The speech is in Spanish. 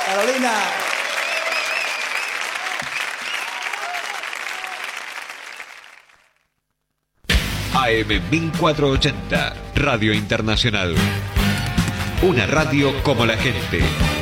Carolina. AM 1480, Radio Internacional. Una radio como la gente.